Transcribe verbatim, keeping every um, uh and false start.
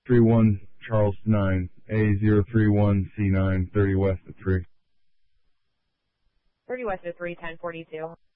three one Charleston nine, A zero three one C nine, thirty west of three. thirty west of three, ten forty-two.